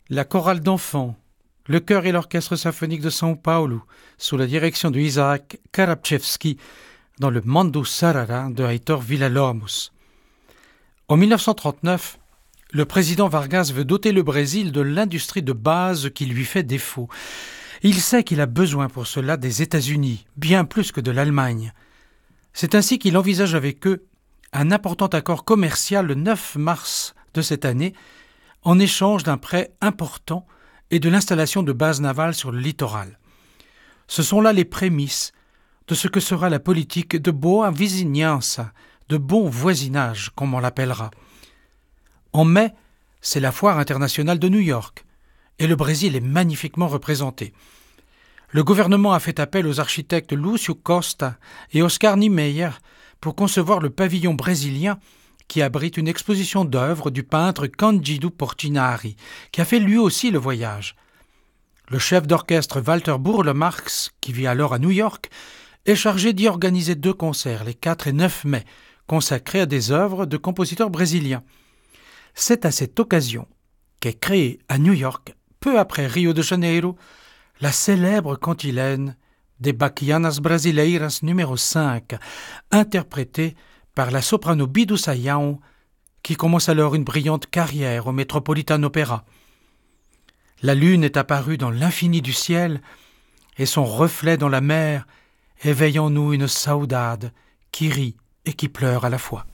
La chorale d'enfants, le chœur et l'orchestre symphonique de São Paulo, sous la direction de Isaac Karapczewski, dans le Mandu Sarara de Heitor Villa-Lobos. En 1939, le président Vargas veut doter le Brésil de l'industrie de base qui lui fait défaut. Il sait qu'il a besoin pour cela des États-Unis, bien plus que de l'Allemagne. C'est ainsi qu'il envisage avec eux un important accord commercial le 9 mars de cette année, en échange d'un prêt important et de l'installation de bases navales sur le littoral. Ce sont là les prémices de ce que sera la politique de boa vizinhança, de bon voisinage, comme on l'appellera. En mai, c'est la foire internationale de New York, et le Brésil est magnifiquement représenté. Le gouvernement a fait appel aux architectes Lúcio Costa et Oscar Niemeyer pour concevoir le pavillon brésilien qui abrite une exposition d'œuvres du peintre Cândido Portinari, qui a fait lui aussi le voyage. Le chef d'orchestre Walter Burle-Marx, qui vit alors à New York, est chargé d'y organiser 2 concerts, les 4 et 9 mai, consacrés à des œuvres de compositeurs brésiliens. C'est à cette occasion qu'est créée à New York, peu après Rio de Janeiro, la célèbre cantilène des Baquianas Brasileiras numéro 5, interprétée par la soprano Bidu Sayão, qui commence alors une brillante carrière au Metropolitan Opera. La lune est apparue dans l'infini du ciel, et son reflet dans la mer éveille en nous une saudade qui rit et qui pleure à la fois.